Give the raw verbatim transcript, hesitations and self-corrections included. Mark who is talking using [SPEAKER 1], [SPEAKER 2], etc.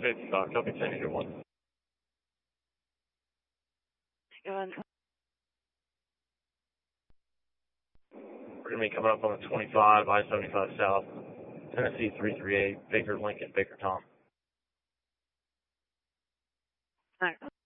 [SPEAKER 1] It's uh, copy ten eight one.
[SPEAKER 2] Go on.
[SPEAKER 1] We're going to be coming up on the twenty-five, I seventy-five South, Tennessee three three eight, Baker Lincoln, Baker Tom.
[SPEAKER 2] All right.